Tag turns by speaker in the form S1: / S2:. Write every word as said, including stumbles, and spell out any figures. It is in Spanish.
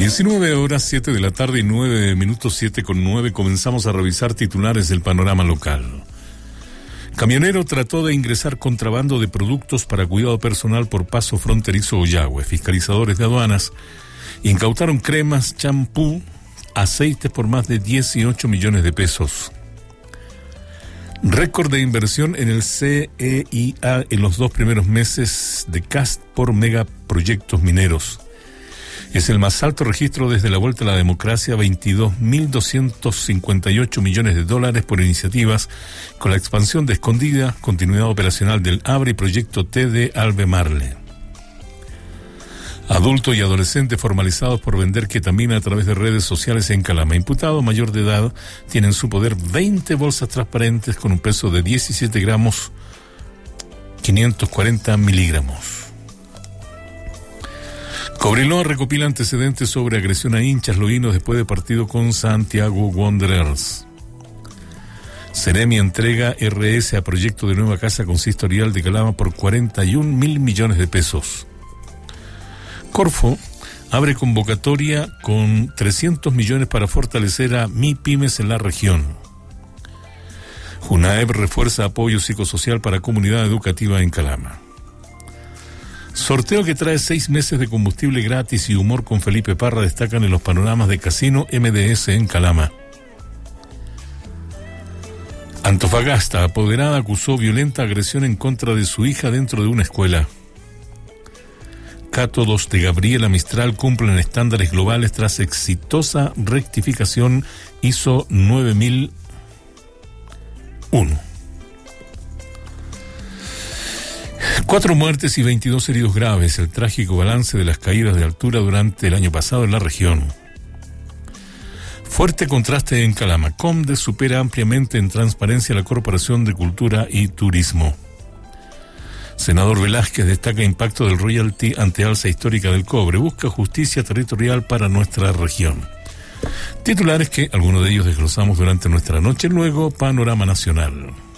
S1: diecinueve horas, siete de la tarde y nueve minutos, siete con nueve, comenzamos a revisar titulares del panorama local. Camionero trató de ingresar contrabando de productos para cuidado personal por paso fronterizo Ollagüe. Fiscalizadores de aduanas incautaron cremas, champú, aceites por más de dieciocho millones de pesos. Récord de inversión en el C E I A en los dos primeros meses de C A S T por megaproyectos mineros. Es el más alto registro desde la vuelta a la democracia, veintidós mil doscientos cincuenta y ocho millones de dólares por iniciativas con la expansión de Escondida, continuidad operacional del ABRE y proyecto T de Albemarle. Adulto y adolescente formalizados por vender ketamina a través de redes sociales en Calama. Imputado mayor de edad tiene en su poder veinte bolsas transparentes con un peso de diecisiete gramos, quinientos cuarenta miligramos. Cobreloa recopila antecedentes sobre agresión a hinchas loínos después de partido con Santiago Wanderers. Ceremi entrega R S a proyecto de nueva casa consistorial de Calama por cuarenta y un mil millones de pesos. Corfo abre convocatoria con trescientos millones para fortalecer a MIPYMES en la región. JUNAEP refuerza apoyo psicosocial para comunidad educativa en Calama. Sorteo que trae seis meses de combustible gratis y humor con Felipe Parra destacan en los panoramas de Casino M D S en Calama. Antofagasta, apoderada acusó violenta agresión en contra de su hija dentro de una escuela. Cátodos de Gabriela Mistral cumplen estándares globales tras exitosa rectificación I S O nueve mil uno. Cuatro muertes y veintidós heridos graves, el trágico balance de las caídas de altura durante el año pasado en la región. Fuerte contraste en Calama. Comde supera ampliamente en transparencia la Corporación de Cultura y Turismo. Senador Velázquez destaca impacto del royalty ante alza histórica del cobre. Busca justicia territorial para nuestra región. Titulares que algunos de ellos desglosamos durante nuestra noche. Luego, panorama nacional.